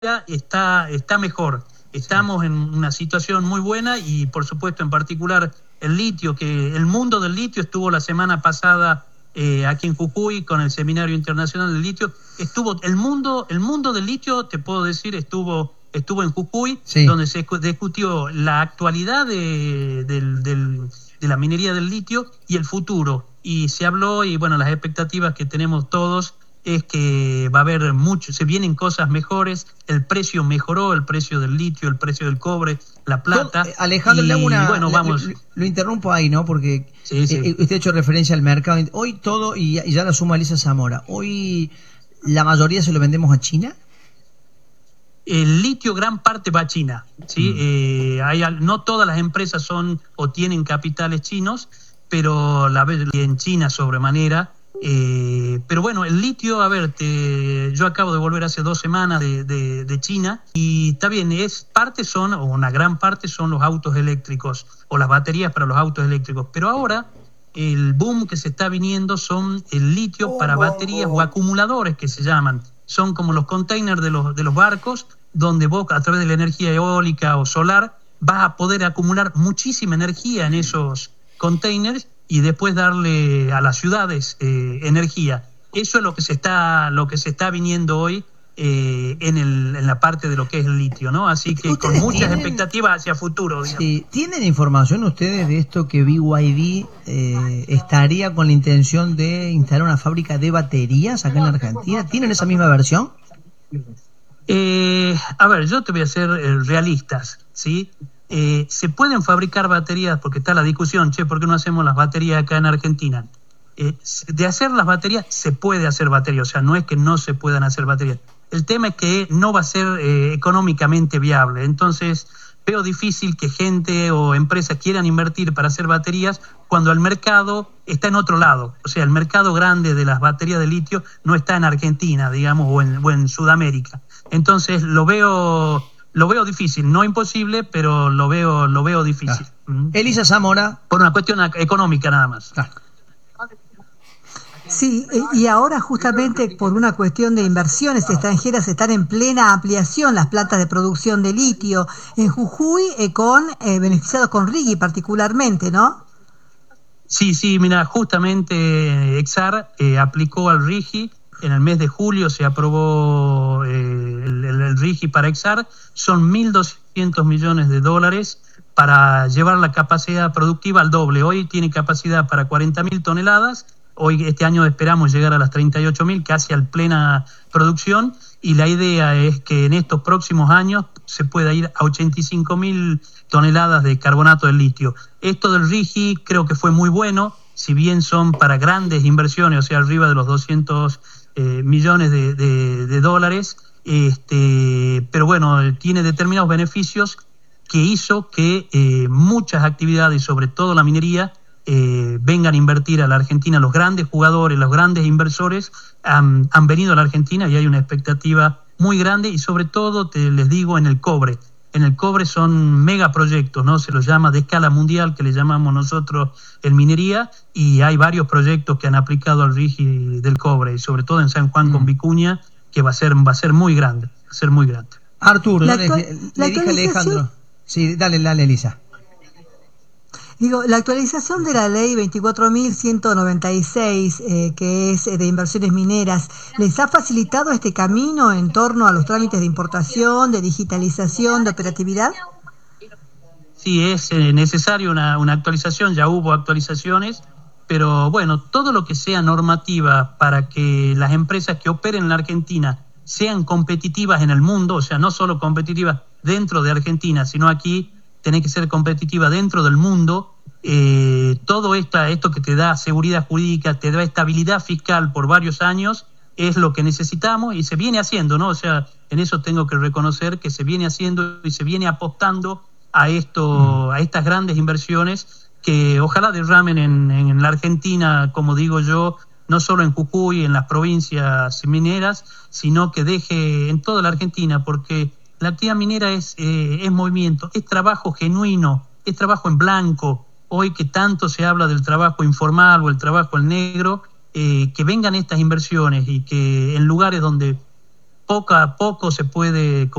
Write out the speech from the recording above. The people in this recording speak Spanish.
está mejor. Estamos en una situación muy buena y, por supuesto, en particular el litio, que el mundo del litio estuvo la semana pasada aquí en Jujuy con el Seminario Internacional del Litio. Estuvo el mundo del litio, te puedo decir, estuvo en Jujuy, sí, donde se discutió la actualidad de la minería del litio y el futuro. Y se habló, y bueno, las expectativas que tenemos todos es que va a haber se vienen cosas mejores, el precio mejoró, el precio del litio, el precio del cobre, la plata. Alejandro, le hago vamos. Lo interrumpo ahí, ¿no? Porque sí. Usted ha hecho referencia al mercado. Hoy todo, y ya la suma Elisa Zamora, hoy la mayoría se lo vendemos a China. El litio gran parte va a China, ¿sí? No todas las empresas son o tienen capitales chinos, pero en China sobremanera. Pero bueno, el litio, a ver, yo acabo de volver hace 2 semanas de China, y está bien, o una gran parte son los autos eléctricos o las baterías para los autos eléctricos, pero ahora el boom que se está viniendo son el litio para baterías o acumuladores, que se llaman. Son como los containers de los barcos, donde vos, a través de la energía eólica o solar, vas a poder acumular muchísima energía en esos containers y después darle a las ciudades energía. Eso es lo que se está viniendo hoy en la parte de lo que es el litio, ¿no? Así que con muchas expectativas hacia futuro, digamos. Sí. ¿Tienen información ustedes de esto, que BYD estaría con la intención de instalar una fábrica de baterías acá en la Argentina? ¿Tienen esa misma versión? A ver, yo te voy a ser realistas, ¿sí? Se pueden fabricar baterías, porque está la discusión, ¿por qué no hacemos las baterías acá en Argentina? De hacer las baterías, se puede hacer baterías, o sea, no es que no se puedan hacer baterías. El tema es que no va a ser económicamente viable. Entonces, veo difícil que gente o empresas quieran invertir para hacer baterías cuando el mercado está en otro lado. O sea, el mercado grande de las baterías de litio no está en Argentina, digamos, o en Sudamérica. Entonces, lo veo difícil, no imposible, pero lo veo difícil. Elisa Zamora. Por una cuestión económica nada más. Sí, y ahora justamente por una cuestión de inversiones extranjeras están en plena ampliación las plantas de producción de litio en Jujuy, beneficiados con RIGI particularmente, ¿no? Sí, mira, justamente Exar aplicó al RIGI. En el mes de julio se aprobó el RIGI para Exar. Son $1.200 millones para llevar la capacidad productiva al doble. Hoy tiene capacidad para 40.000 toneladas. Este año esperamos llegar a las 38.000, casi a plena producción. Y la idea es que en estos próximos años se pueda ir a 85.000 toneladas de carbonato de litio. Esto del RIGI creo que fue muy bueno, si bien son para grandes inversiones, o sea, arriba de los 200 millones de dólares, pero bueno, tiene determinados beneficios que hizo que muchas actividades, sobre todo la minería, vengan a invertir a la Argentina. Los grandes jugadores, los grandes inversores han venido a la Argentina y hay una expectativa muy grande, y sobre todo, les digo, en el cobre. En el cobre son megaproyectos, ¿no? Se los llama de escala mundial, que le llamamos nosotros en minería, y hay varios proyectos que han aplicado al RIGI del cobre, y sobre todo en San Juan con Vicuña, que va a ser muy grande, Arturo, le dije a Alejandro. Sí, dale, Elisa. Digo, la actualización de la ley 24.196, que es de inversiones mineras, ¿les ha facilitado este camino en torno a los trámites de importación, de digitalización, de operatividad? Sí, es necesario una actualización, ya hubo actualizaciones, pero bueno, todo lo que sea normativa para que las empresas que operen en la Argentina sean competitivas en el mundo, o sea, no solo competitivas dentro de Argentina, sino aquí tiene que ser competitiva dentro del mundo. Todo esto que te da seguridad jurídica, te da estabilidad fiscal por varios años, es lo que necesitamos y se viene haciendo, ¿no? O sea, en eso tengo que reconocer que se viene haciendo y se viene apostando a estas grandes inversiones que ojalá derramen en la Argentina, como digo yo, no solo en Jujuy, en las provincias mineras, sino que deje en toda la Argentina, porque la actividad minera es movimiento, es trabajo genuino, es trabajo en blanco. Hoy que tanto se habla del trabajo informal o el trabajo en negro, que vengan estas inversiones y que en lugares donde poco a poco se puede